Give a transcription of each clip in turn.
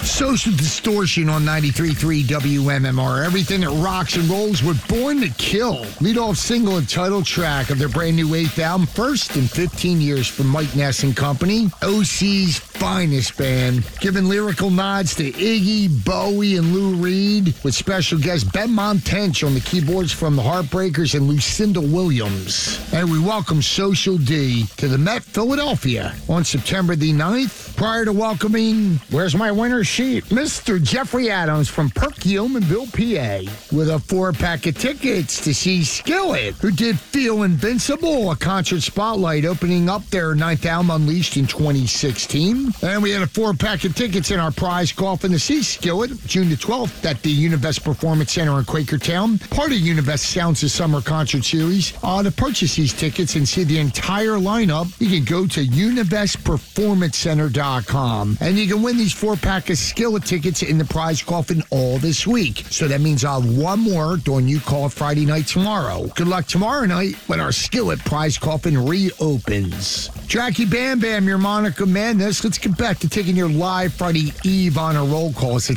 Social Distortion on 93.3 WMMR. Everything that rocks and rolls were Born to Kill. Lead-off single and title track of their brand new 8th album, first in 15 years from Mike Ness and Company. OC's finest band, giving lyrical nods to Iggy, Bowie, and Lou Reed, with special guest Ben Montench on the keyboards from the Heartbreakers and Lucinda Williams. And we welcome Social D to the Met Philadelphia on September the 9th. Prior to welcoming, where's my winner sheet? Mr. Jeffrey Adams from Perkiomenville, PA, with a 4-pack of tickets to see Skillet, who did Feel Invincible, a concert spotlight opening up their 9th album Unleashed in 2016. And we had a 4-pack of tickets in our prize coffin to see Skillet June the 12th at the Univest Performance Center in Quakertown, part of Univest Sounds of Summer concert series. To purchase these tickets and see the entire lineup, you can go to univestperformancecenter.com, and you can win these 4-pack of Skillet tickets in the prize coffin all this week. So that means I'll have one more during You Call Friday night tomorrow. Good luck tomorrow night when our Skillet prize coffin reopens. Jackie Bam Bam, your Monica Madness. Let's get back to taking your live Friday Eve on a roll call. It's at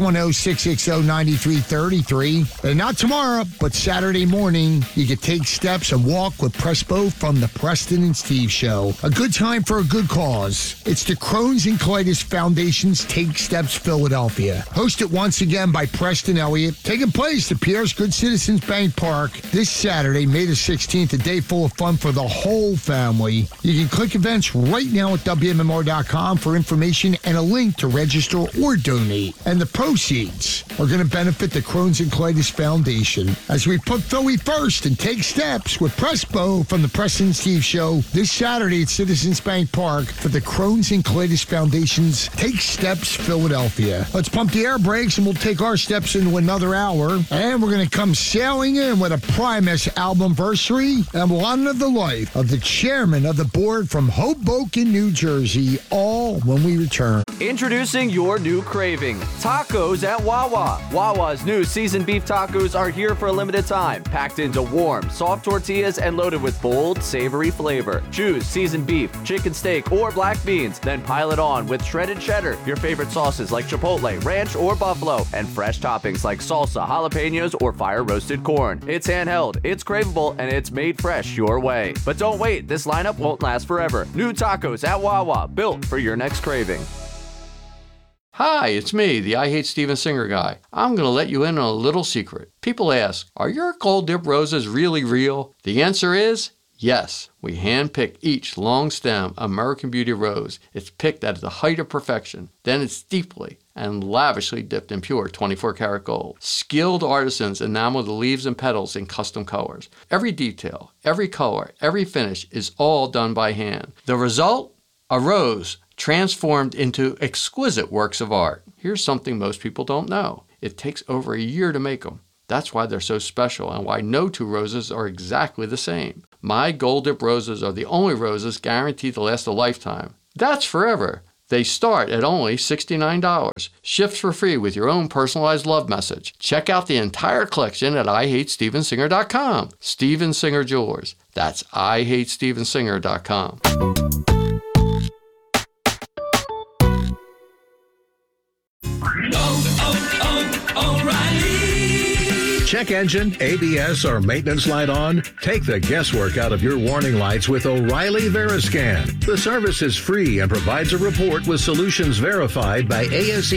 610-660-9333. And not tomorrow, but Saturday morning, you can take steps and walk with Prespo from the Preston and Steve Show. A good time for a good cause. It's the Crohn's and Colitis Foundation's Take Steps Philadelphia. Hosted once again by Preston Elliott. Taking place at Pierre's Good Citizens Bank Park this Saturday, May the 16th, a day full of fun for the whole family. You can click events right now at WMMR.com for information and a link to register or donate. And the proceeds are going to benefit the Crohn's and Colitis Foundation as we put Philly first and take steps with Prespo from the Preston and Steve Show this Saturday at Citizens Bank Park for the Crohn's and Colitis Foundation's Take Steps Philadelphia. Let's pump the air brakes and we'll take our steps into another hour. And we're going to come sailing in with a Primus albumversary, and we'll honor the life of the chairman of the board from Hoboken, New Jersey, all when we return. Introducing your new craving, tacos at Wawa. Wawa's new seasoned beef tacos are here for a limited time, packed into warm, soft tortillas and loaded with bold, savory flavor. Choose seasoned beef, chicken steak, or black beans, then pile it on with shredded cheddar, your favorite sauces like chipotle, ranch, or buffalo, and fresh toppings like salsa, jalapenos, or fire-roasted corn. It's handheld, it's craveable, and it's made fresh your way. But don't wait, this lineup won't last forever. New tacos at Wawa, built for your next craving. Hi, it's me, the I Hate Steven Singer guy. I'm going to let you in on a little secret. People ask, are your gold dip roses really real? The answer is yes. We handpick each long stem American Beauty rose. It's picked at the height of perfection. Then it's deeply and lavishly dipped in pure 24-karat gold. Skilled artisans enamel the leaves and petals in custom colors. Every detail, every color, every finish is all done by hand. The result? A rose transformed into exquisite works of art. Here's something most people don't know. It takes over a year to make them. That's why they're so special and why no two roses are exactly the same. My Gold Dip roses are the only roses guaranteed to last a lifetime. That's forever. They start at only $69. Shipped for free with your own personalized love message. Check out the entire collection at IHateStevenSinger.com. Steven Singer Jewelers. That's IHateStevenSinger.com. O'Reilly. Check engine, ABS, or maintenance light on? Take the guesswork out of your warning lights with O'Reilly Veriscan. The service is free and provides a report with solutions verified by ASE